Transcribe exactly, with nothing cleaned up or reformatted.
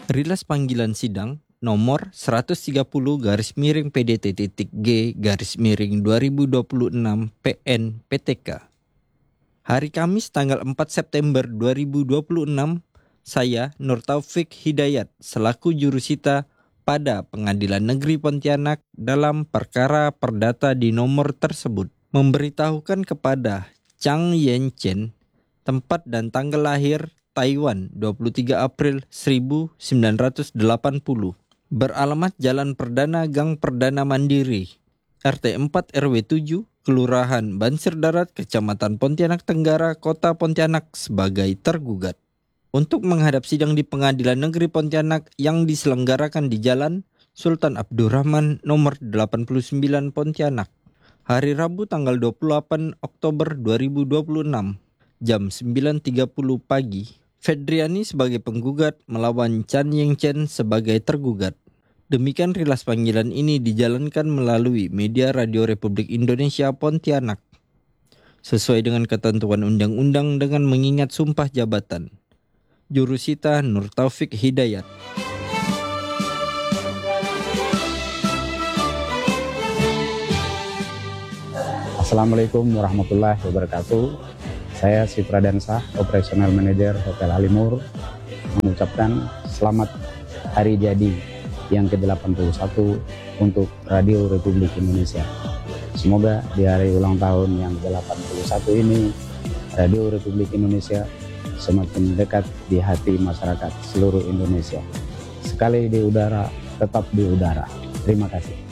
Rilas panggilan sidang nomor seratus tiga puluh garis miring P D T titik G garis miring dua ribu dua puluh enam P N P T K. Hari Kamis tanggal empat September dua ribu dua puluh enam, saya Nur Taufik Hidayat selaku jurusita pada Pengadilan Negeri Pontianak dalam perkara perdata di nomor tersebut memberitahukan kepada Chang Yen Chen tempat dan tanggal lahir Taiwan dua puluh tiga April seribu sembilan ratus delapan puluh, beralamat Jalan Perdana Gang Perdana Mandiri, R T empat R W tujuh, Kelurahan Bansir Darat, Kecamatan Pontianak Tenggara, Kota Pontianak sebagai tergugat. Untuk menghadap sidang di Pengadilan Negeri Pontianak yang diselenggarakan di Jalan Sultan Abdurrahman nomor delapan puluh sembilan Pontianak, hari Rabu tanggal dua puluh delapan Oktober dua ribu dua puluh enam, jam sembilan tiga puluh pagi. Fedriani sebagai penggugat melawan Chan Ying Chen sebagai tergugat. Demikian rilas panggilan ini dijalankan melalui media Radio Republik Indonesia Pontianak, sesuai dengan ketentuan undang-undang dengan mengingat sumpah jabatan. Jurusita Nur Taufik Hidayat. Assalamualaikum warahmatullahi wabarakatuh. Saya Sipra Dansa, Operational Manager Hotel Halimur, mengucapkan selamat hari jadi yang ke delapan puluh satu untuk Radio Republik Indonesia. Semoga di hari ulang tahun yang ke delapan puluh satu ini, Radio Republik Indonesia semakin dekat di hati masyarakat seluruh Indonesia. Sekali di udara, tetap di udara. Terima kasih.